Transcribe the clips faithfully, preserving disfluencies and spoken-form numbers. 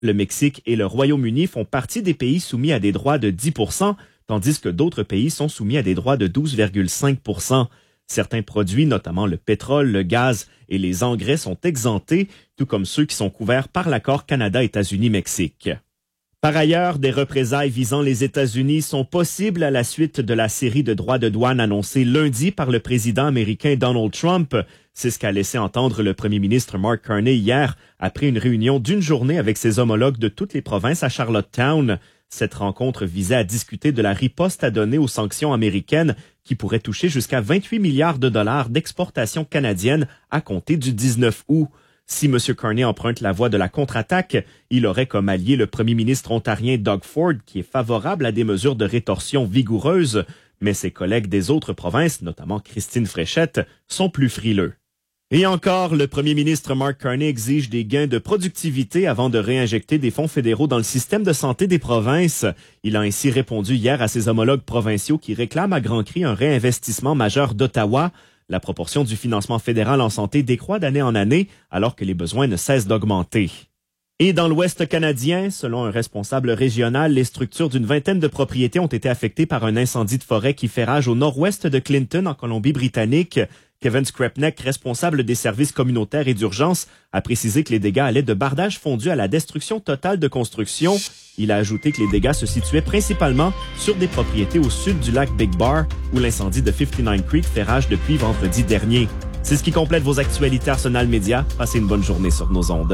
Le Mexique et le Royaume-Uni font partie des pays soumis à des droits de dix pour cent, tandis que d'autres pays sont soumis à des droits de douze virgule cinq pour cent. Certains produits, notamment le pétrole, le gaz et les engrais, sont exemptés, tout comme ceux qui sont couverts par l'accord Canada-États-Unis-Mexique. Par ailleurs, des représailles visant les États-Unis sont possibles à la suite de la série de droits de douane annoncés lundi par le président américain Donald Trump. C'est ce qu'a laissé entendre le premier ministre Mark Carney hier, après une réunion d'une journée avec ses homologues de toutes les provinces à Charlottetown. Cette rencontre visait à discuter de la riposte à donner aux sanctions américaines qui pourraient toucher jusqu'à vingt-huit milliards de dollars d'exportations canadiennes à compter du dix-neuf août. Si M. Carney emprunte la voie de la contre-attaque, il aurait comme allié le premier ministre ontarien Doug Ford, qui est favorable à des mesures de rétorsion vigoureuses, mais ses collègues des autres provinces, notamment Christine Fréchette, sont plus frileux. Et encore, le premier ministre Mark Carney exige des gains de productivité avant de réinjecter des fonds fédéraux dans le système de santé des provinces. Il a ainsi répondu hier à ses homologues provinciaux qui réclament à grands cris un réinvestissement majeur d'Ottawa. La proportion du financement fédéral en santé décroît d'année en année, alors que les besoins ne cessent d'augmenter. Et dans l'Ouest canadien, selon un responsable régional, les structures d'une vingtaine de propriétés ont été affectées par un incendie de forêt qui fait rage au nord-ouest de Clinton, en Colombie-Britannique. Kevin Skrepnek, responsable des services communautaires et d'urgence, a précisé que les dégâts allaient de bardage fondu à la destruction totale de construction. Il a ajouté que les dégâts se situaient principalement sur des propriétés au sud du lac Big Bar, où l'incendie de cinquante-neuf Creek fait rage depuis vendredi dernier. C'est ce qui complète vos actualités Arsenal Média. Passez une bonne journée sur nos ondes.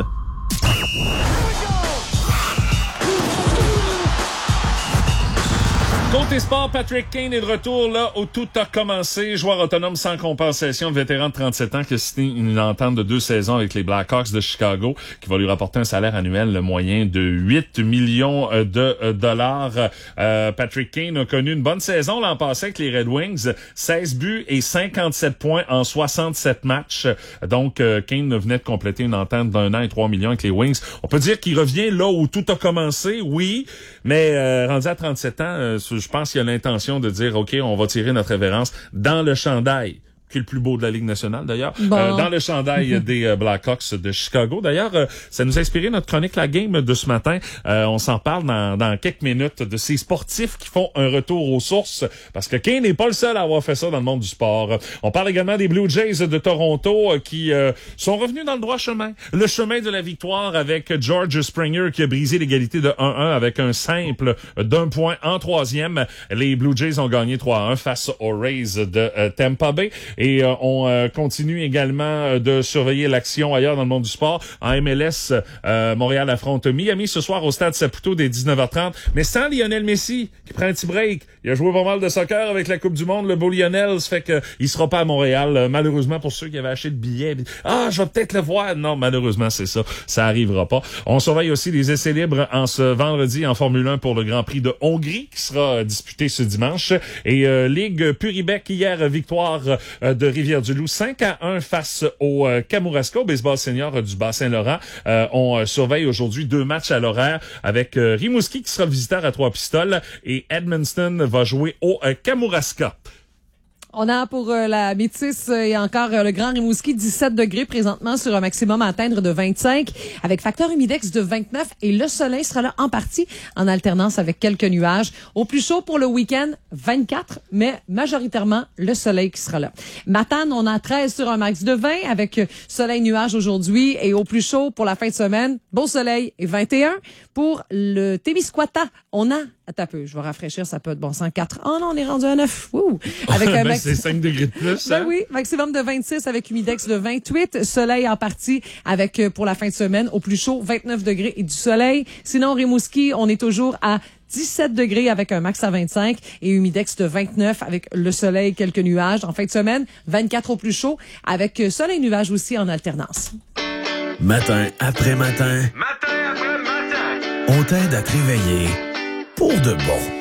Côté sport, Patrick Kane est de retour là où tout a commencé. Joueur autonome sans compensation, le vétéran de trente-sept ans qui a signé une entente de deux saisons avec les Blackhawks de Chicago qui va lui rapporter un salaire annuel moyen de huit millions de dollars. Euh, Patrick Kane a connu une bonne saison l'an passé avec les Red Wings. seize buts et cinquante-sept points en soixante-sept matchs. Donc, euh, Kane venait de compléter une entente d'un an et trois millions avec les Wings. On peut dire qu'il revient là où tout a commencé, oui, mais euh, rendu à trente-sept ans, euh, je pense qu'il y a l'intention de dire, OK, on va tirer notre révérence dans le chandail, qui est le plus beau de la Ligue nationale d'ailleurs, bon. euh, dans le chandail des euh, Blackhawks de Chicago. D'ailleurs, euh, ça nous a inspiré notre chronique La Game de ce matin. Euh, on s'en parle dans, dans quelques minutes de ces sportifs qui font un retour aux sources, parce que Kane n'est pas le seul à avoir fait ça dans le monde du sport. On parle également des Blue Jays de Toronto euh, qui euh, sont revenus dans le droit chemin. Le chemin de la victoire avec George Springer qui a brisé l'égalité de un un avec un simple d'un point en troisième. Les Blue Jays ont gagné trois à un face aux Rays de euh, Tampa Bay. Et euh, on euh, continue également euh, de surveiller l'action ailleurs dans le monde du sport. En M L S, euh, Montréal affronte Miami ce soir au stade Saputo dès dix-neuf heures trente. Mais sans Lionel Messi, qui prend un petit break. Il a joué pas mal de soccer avec la Coupe du Monde, le beau Lionel. Ça fait que il sera pas à Montréal. Euh, malheureusement, pour ceux qui avaient acheté le billet. Ah, je vais peut-être le voir. Non, malheureusement, c'est ça. Ça arrivera pas. On surveille aussi les essais libres en ce vendredi en Formule un pour le Grand Prix de Hongrie, qui sera disputé ce dimanche. Et euh, Ligue Puribec, hier, victoire euh, de Rivière-du-Loup, cinq à un face au euh, Kamouraska, au baseball senior euh, du Bas-Saint-Laurent. Euh, on euh, surveille aujourd'hui deux matchs à l'horaire avec euh, Rimouski qui sera visiteur à Trois-Pistoles et Edmundston va jouer au euh, Kamouraska. On a pour euh, la Métis et encore euh, le Grand Rimouski, dix-sept degrés présentement sur un maximum à atteindre de vingt-cinq avec facteur humidex de vingt-neuf et le soleil sera là en partie en alternance avec quelques nuages. Au plus chaud pour le week-end, vingt-quatre, mais majoritairement le soleil qui sera là. Matane, on a treize sur un max de vingt avec soleil nuage aujourd'hui et au plus chaud pour la fin de semaine, beau soleil et vingt et un. Pour le Témiscouata, on a, attends un peu, je vais rafraîchir, ça peut être bon sang, quatre. Oh non, on est rendu à neuf. Ouh. Avec un max... C'est cinq degrés de plus. Ben hein? oui, maximum de vingt-six avec humidex de vingt-huit. Soleil en partie avec, pour la fin de semaine, au plus chaud, vingt-neuf degrés et du soleil. Sinon, Rimouski, on est toujours à dix-sept degrés avec un max à vingt-cinq et humidex de vingt-neuf avec le soleil, quelques nuages. En fin de semaine, vingt-quatre au plus chaud avec soleil nuage aussi en alternance. Matin après matin. Matin après matin. On t'aide à te réveiller pour de bon.